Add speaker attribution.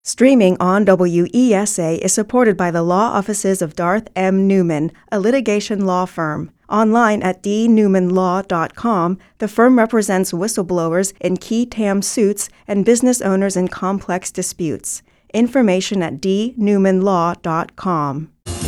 Speaker 1: Streaming on WESA is supported by the law offices of Darth M. Newman, a litigation law firm. Online at dnewmanlaw.com, the firm represents whistleblowers in qui tam suits and business owners in complex disputes. Information at dnewmanlaw.com.